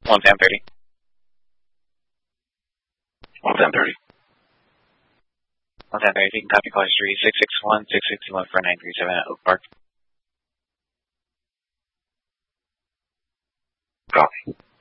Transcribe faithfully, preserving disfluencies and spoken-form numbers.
one ten thirty. one ten thirty. one ten thirty, you can copy call history six six one, six six one, four nine three seven at Oak Park. Copy.